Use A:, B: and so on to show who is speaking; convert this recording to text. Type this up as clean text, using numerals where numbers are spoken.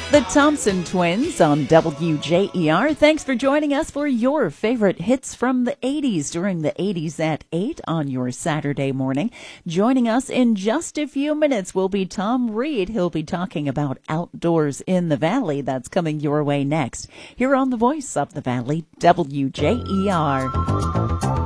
A: The Thompson Twins on WJER. Thanks for joining us for your favorite hits from the 80s during the 80s at 8 on your Saturday morning. Joining us in just a few minutes will be Tom Reed. He'll be talking about Outdoors in the Valley. That's coming your way next here on the Voice of the Valley, WJER.